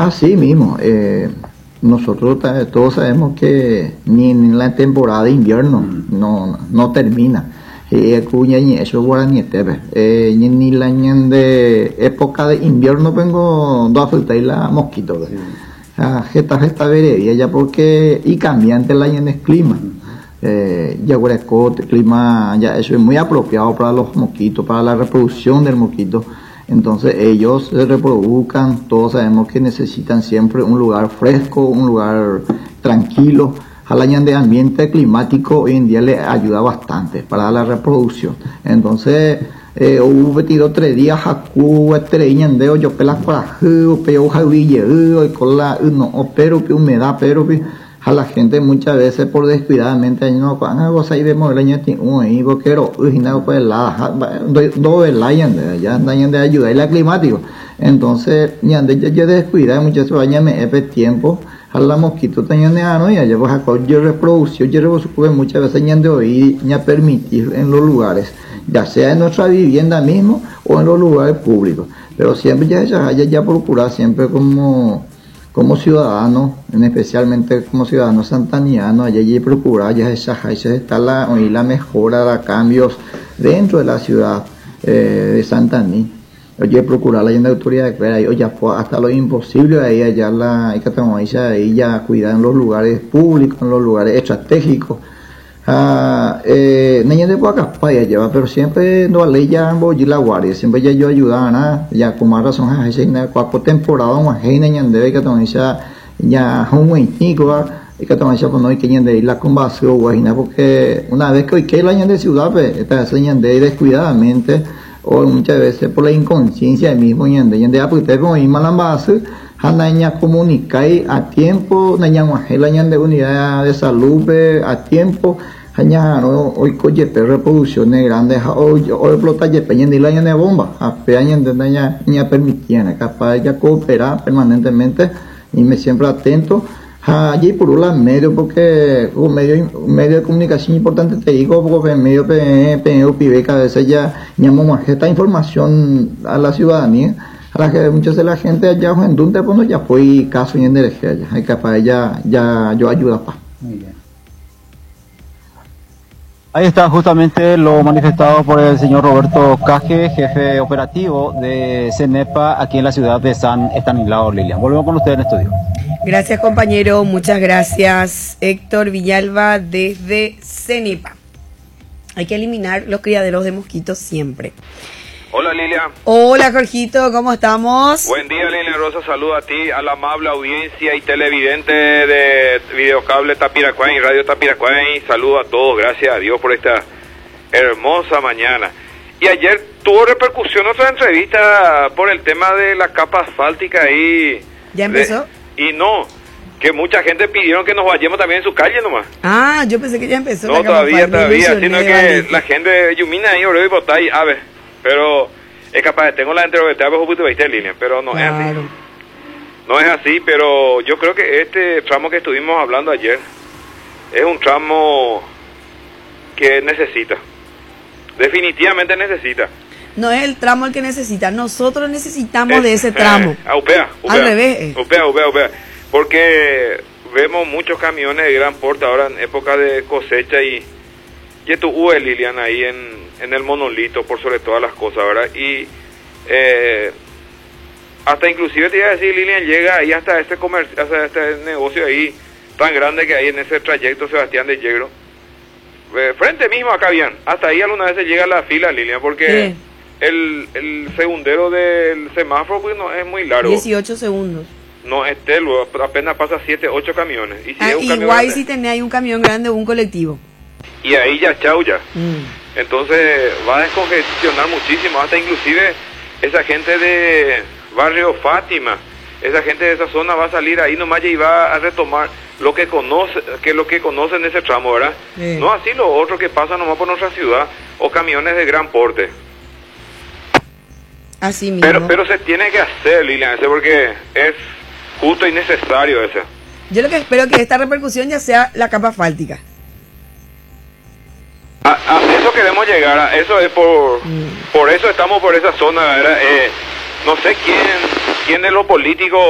Así mismo, nosotros todos sabemos que ni en la temporada de invierno no termina. Eso ni la de época de invierno vengo dos afectar la mosquito. Esta veredía ya porque y cambiante la en el clima. Ya el clima ya eso es muy apropiado para los mosquitos, para la reproducción del mosquito. Entonces ellos se reproduzcan, todos sabemos que necesitan siempre un lugar fresco, un lugar tranquilo. Al de ambiente climático hoy en día le ayuda bastante para la reproducción. Entonces hubo vestido 3 días jacu estrellando yo pelas para pero javille con la pero que humedad pero a la gente muchas veces por descuidadamente no vos ahí vemos el año y boquero pues la ya andan de ayuda y la climático. Entonces ya descuida muchas veces bañame tiempo a la mosquito tenían de ano y allá pues a yo reproducción muchas veces ya de oír ya permitir en los lugares ya sea en nuestra vivienda mismo o en los lugares públicos, pero siempre ya procurar siempre como ciudadano, especialmente como ciudadano santaniano, allá procurar ya está la mejora, los cambios dentro de la ciudad de Santaní. Oye, procurar la autoridad de oye, hasta lo imposible ahí allá ahí ya cuidar en los lugares públicos, en los lugares estratégicos. Niña de Guacapaya lleva, pero siempre no ley ya la guardia, siempre ya yo ayudaba ya con más razón a ese cuatro temporada un ajena de que ya un buen chico y que pues no hay que de la combasión guajina porque una vez que hoy que la de ciudad esta enseñan de descuidadamente o muchas veces por la inconsciencia mismo de porque te como la base naña comunicar a tiempo naña de unidad de salud a tiempo hoy coye reproducciones grandes hoy explota de la de bomba a de naña permitían capaz de cooperar permanentemente y me siempre atento allí por un medio porque un medio de comunicación importante te digo porque medio pibe que a veces ya llamamos esta información a la ciudadanía a la que muchas de la gente allá en donde pues ya fue caso y en energía ya hay capaz ya yo ayuda pa. Muy bien. Ahí está justamente lo manifestado por el señor Roberto Caje, jefe operativo de CENEPA aquí en la ciudad de San Estanislao, Lilian. Volvemos con usted en estudio. Gracias, compañero. Muchas gracias, Héctor Villalba, desde CENEPA. Hay que eliminar los criaderos de mosquitos siempre. Hola, Lilian. Hola, Jorgito, ¿cómo estamos? Buen día, Lilian Rosa. Saludo a ti, a la amable audiencia y televidente de Videocable Tapiracuay y Radio Tapiracuay. Saludo a todos, gracias a Dios por esta hermosa mañana. Y ayer tuvo repercusión otra entrevista por el tema de la capa asfáltica ahí. ¿Ya empezó? Y no, que mucha gente pidieron que nos vayamos también en su calle nomás. Ah, yo pensé que ya empezó. No, todavía, sino que la gente yumina ahí, oro y botay, a ver. Pero es capaz de tengo la entrevista en línea, pero no claro. Es así. No es así, pero yo creo que este tramo que estuvimos hablando ayer es un tramo que necesita. Definitivamente necesita. No es el tramo el que necesita, nosotros necesitamos de ese tramo. Upea. Al revés. Upea. Porque vemos muchos camiones de gran porte ahora en época de cosecha y tu UE, Lilian, ahí en el monolito, por sobre todas las cosas, ¿verdad? Y hasta inclusive te iba a decir, Lilian, llega ahí hasta este negocio ahí tan grande que hay en ese trayecto Sebastián de Yegro. Frente mismo acá bien, hasta ahí algunas veces llega la fila, Lilian, porque el segundero del semáforo pues no es muy largo. 18 segundos. No, luego apenas pasa 7, 8 camiones. Y si es un igual grande, si tenés ahí un camión grande o un colectivo. Y ahí ya chau ya. Entonces va a descongestionar muchísimo, hasta inclusive esa gente de Barrio Fátima, esa gente de esa zona va a salir ahí nomás y va a retomar lo que conocen ese tramo, ¿verdad? No así lo otro que pasa nomás por nuestra ciudad o camiones de gran porte. Así mismo. Pero se tiene que hacer, Lilian, porque es justo y necesario ese. Yo lo que espero es que esta repercusión ya sea la capa asfáltica. A eso queremos llegar, eso es por eso estamos por esa zona, ¿verdad? No sé quién de los políticos